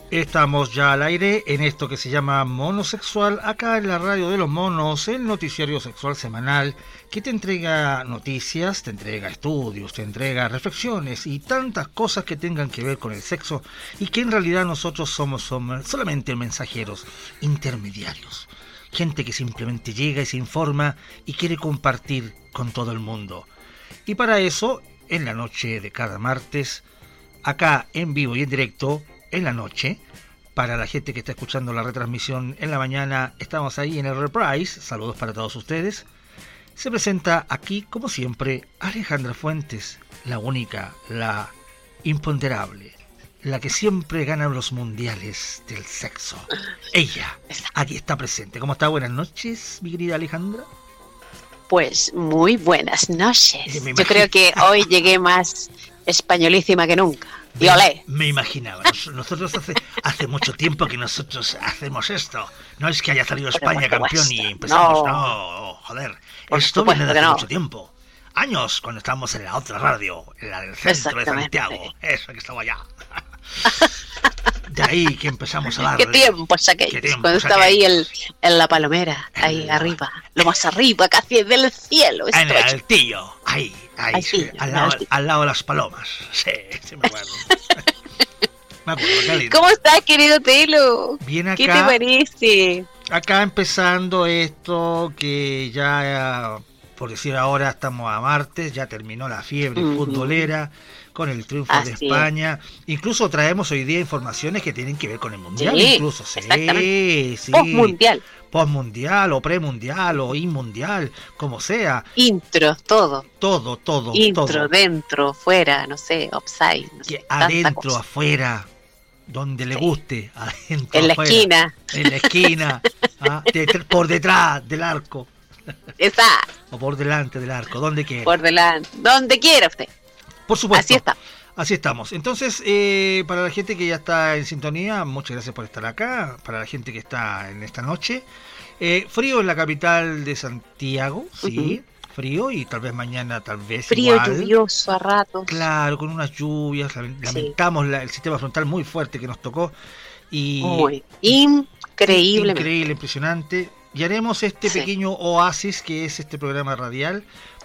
Estamos ya al aire en esto que se llama Monosexual, acá en la radio de los monos, el noticiario sexual semanal que te entrega noticias, te entrega estudios, te entrega reflexiones y tantas cosas que tengan que ver con el sexo y que en realidad nosotros somos solamente mensajeros, intermediarios, gente que simplemente llega y se informa y quiere compartir con todo el mundo. Y para eso, en la noche de cada martes, acá en vivo y en directo, en la noche, para la gente que está escuchando la retransmisión en la mañana, estamos ahí en el Reprise, saludos para todos ustedes. Se presenta aquí, como siempre, Alejandra Fuentes, la única, la imponderable, la que siempre gana los mundiales del sexo. Ella, aquí está presente. ¿Cómo está? Buenas noches, mi querida Alejandra. Pues muy buenas noches. Yo creo que hoy llegué más españolísima que nunca. Y olé. Me imaginaba. Nosotros hace mucho tiempo que nosotros hacemos esto. No es que haya salido España campeón y empezamos. No, joder. Esto viene de hace mucho tiempo. Años, cuando estábamos en la otra radio, en la del centro de Santiago. Eso que estaba allá. De ahí que empezamos a dar. ¿Qué tiempo es aquello? Cuando estaba ahí en la Palomera, ahí arriba, lo más arriba, casi del cielo. En el Altillo, ahí, sí, al lado de las palomas. Sí, me acuerdo. Me acuerdo, qué lindo. ¿Cómo estás, querido Telo? Bien acá. ¿Qué te parece? Acá empezando esto que ya, por decir ahora, estamos a martes, ya terminó la fiebre futbolera con el triunfo de España. Incluso traemos hoy día informaciones que tienen que ver con el mundial, incluso. Sí. Postmundial o premundial o inmundial, como sea. Intro, todo. Todo. Dentro, fuera, no sé, upside. No sé, adentro, afuera, donde le guste. Adentro, en la afuera, esquina. En la esquina. Por detrás del arco. Exacto. O por delante del arco, donde quiera. Por delante, donde quiera usted. Por supuesto. Así estamos. Entonces, para la gente que ya está en sintonía, muchas gracias por estar acá. Para la gente que está en esta noche, frío en la capital de Santiago, sí, frío, y tal vez mañana, frío igual. Lluvioso a ratos. Claro, con unas lluvias. Lamentamos el sistema frontal muy fuerte que nos tocó. Y muy increíble, impresionante. Y haremos este pequeño oasis que es este programa radial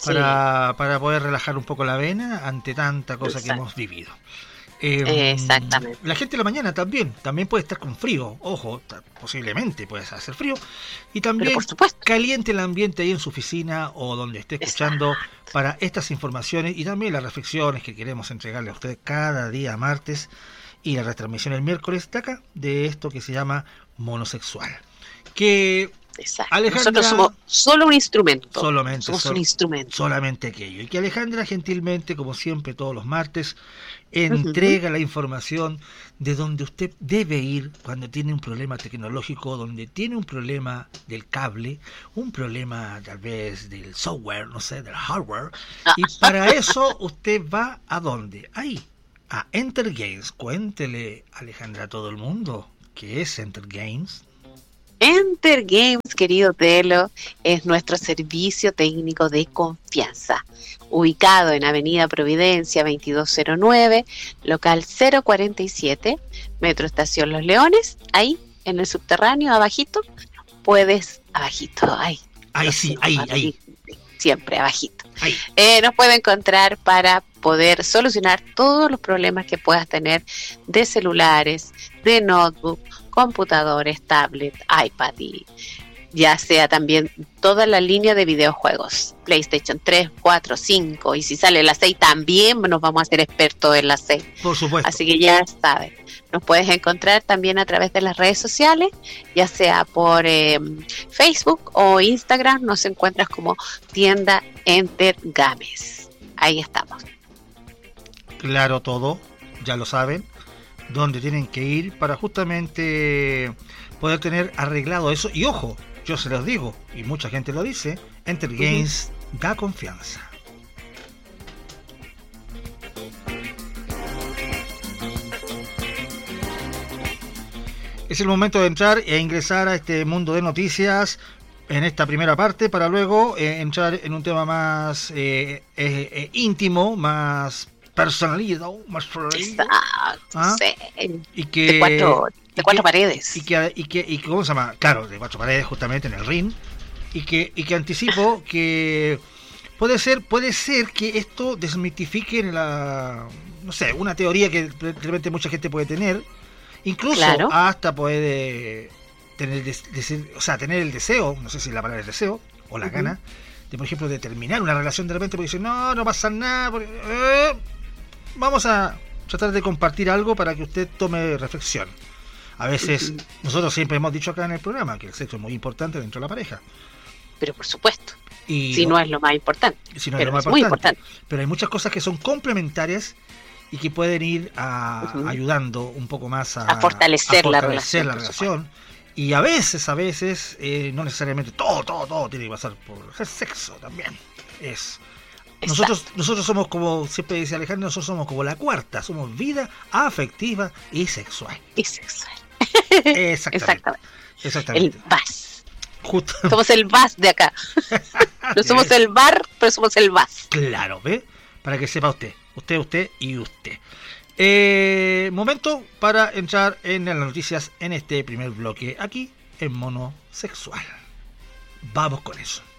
para poder relajar un poco la vena ante tanta cosa que hemos vivido. Exactamente. La gente de la mañana también puede estar con frío, ojo, posiblemente puede hacer frío. Y también caliente el ambiente ahí en su oficina o donde esté escuchando para estas informaciones y también las reflexiones que queremos entregarle a ustedes cada día martes y la retransmisión el miércoles de acá, de esto que se llama Monosexual. Que Alejandra, nosotros somos solo un instrumento. Un instrumento. Solamente aquello. Y que Alejandra gentilmente, como siempre, todos los martes, entrega la información de donde usted debe ir cuando tiene un problema tecnológico, donde tiene un problema del cable, un problema tal vez del software, no sé, del hardware. Y para eso usted va ¿a dónde? Ahí, a Enter Games. Cuéntele, Alejandra, a todo el mundo, ¿qué es Enter Games? Enter Games, querido Telo, es nuestro servicio técnico de confianza, ubicado en Avenida Providencia 2209, local 047, Metro Estación Los Leones, ahí en el subterráneo, abajito, ahí. Siempre abajito. Nos puede encontrar para poder solucionar todos los problemas que puedas tener de celulares, de notebook, computadores, tablet, iPad y ya sea también toda la línea de videojuegos, PlayStation 3, 4, 5 y si sale la 6 también nos vamos a hacer expertos en la 6. Por supuesto. Así que ya sabes, nos puedes encontrar también a través de las redes sociales, ya sea por Facebook o Instagram, nos encuentras como tienda Enter Games. Ahí estamos. Claro, todo, ya lo saben, donde tienen que ir para justamente poder tener arreglado eso. Y ojo, yo se los digo, y mucha gente lo dice, Enter Games da confianza. Es el momento de entrar e ingresar a este mundo de noticias en esta primera parte para luego entrar en un tema más íntimo, más personalidad, más personalidad. Exacto, sí. Y que, de cuatro paredes. Y ¿cómo se llama? Claro, de 4 paredes justamente en el ring. Y que anticipo que puede ser que esto desmitifique no sé, una teoría que de repente mucha gente puede tener. Incluso hasta puede tener el deseo, no sé si la palabra es deseo o la gana, de por ejemplo de terminar una relación de repente porque dice no pasa nada, vamos a tratar de compartir algo para que usted tome reflexión. A veces nosotros siempre hemos dicho acá en el programa que el sexo es muy importante dentro de la pareja, pero por supuesto, si no es lo más importante, pero es muy importante. Pero hay muchas cosas que son complementarias y que pueden ir ayudando un poco más a fortalecer la relación. Y a veces, no necesariamente todo tiene que pasar por el sexo también. Nosotros somos como, siempre dice Alejandro, nosotros somos como la cuarta, somos vida afectiva y sexual. Exactamente. El VAS. Justo. Somos el VAS de acá. No somos el bar, pero somos el VAS. Claro, ¿ve? Para que sepa usted y usted. Momento para entrar en las noticias en este primer bloque, aquí en Mono Sexual. Vamos con eso.